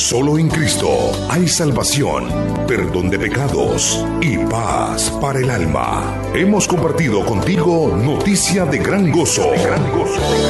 Solo en Cristo hay salvación, perdón de pecados y paz para el alma. Hemos compartido contigo noticia de gran gozo.